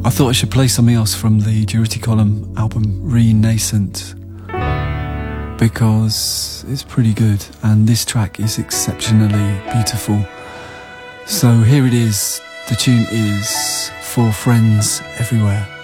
I thought I should play something else from the Durutti Column album Renascent, because it's pretty good and this track is exceptionally beautiful. So here it is. The tune is For Friends Everywhere.